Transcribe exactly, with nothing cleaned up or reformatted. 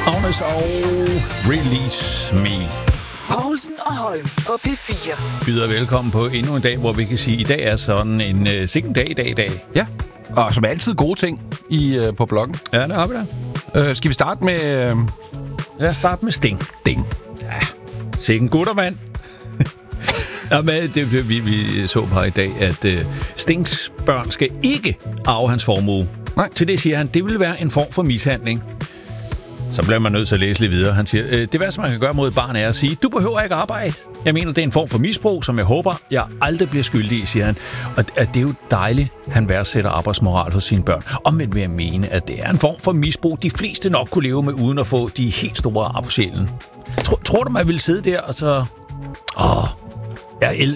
Agnes og Release Me. Poulsen og Holm på P fire. Byder velkommen på endnu en dag, hvor vi kan sige, at i dag er sådan en uh, sikken dag i dag i dag. Ja, og som altid gode ting i, uh, på bloggen. Ja, det har vi da. Uh, skal vi starte med... Uh... Lad os starte med Sting. Sting. Ja, sikken guttermand. Ja, men det, vi, vi så på i dag, at uh, Stings børn skal ikke arve hans formue. Nej. Til det siger han, det vil være en form for mishandling. Så bliver man nødt til at læse lidt videre. Han siger, øh, det værste, man kan gøre mod et barn, er at sige, du behøver ikke arbejde. Jeg mener, det er en form for misbrug, som jeg håber, jeg aldrig bliver skyldig i, siger han. Og det er jo dejligt, han værdsætter arbejdsmoral hos sine børn. Og men vil jeg mene, at det er en form for misbrug, de fleste nok kunne leve med, uden at få de helt store ar på sjælen. Tror, tror du, man ville sidde der og så... Åh, jeg, el-